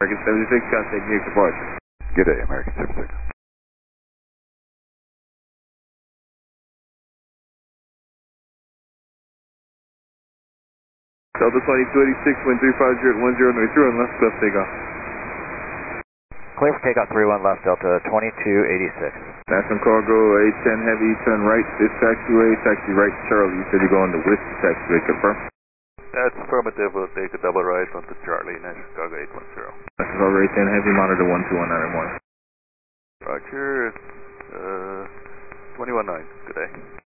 American 76, contact near departure. Good day, American 76. Delta 2286, wind 350 at 1093 on left, left takeoff. Clear for takeoff 31 left, Delta 2286. National Cargo, A10 Heavy, turn right, this taxiway, taxi right to Charlie. You said you're going to Whiskey taxiway, confirm? That's affirmative. We'll take a double right onto Charlie, National Chicago 810. National Cargo, A10 Heavy, monitor 1219 morning. Roger, 219, good day.